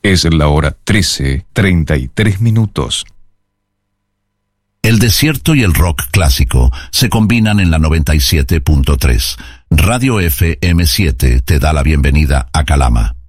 Es la hora 13:33. El desierto y el rock clásico se combinan en la 97.3. Radio FM7 te da la bienvenida a Calama.